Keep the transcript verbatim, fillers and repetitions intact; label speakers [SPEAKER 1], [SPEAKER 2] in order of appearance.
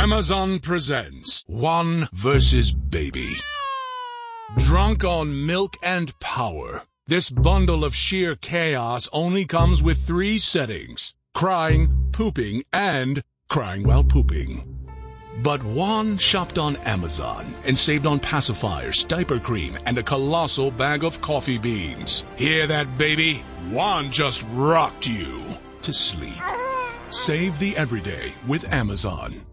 [SPEAKER 1] Amazon presents Juan versus Baby. Drunk on milk and power, this bundle of sheer chaos only comes with three settings: crying, pooping, and crying while pooping. But Juan shopped on Amazon and saved on pacifiers, diaper cream, and a colossal bag of coffee beans. Hear that, baby? Juan just rocked you to sleep. Save the everyday with Amazon.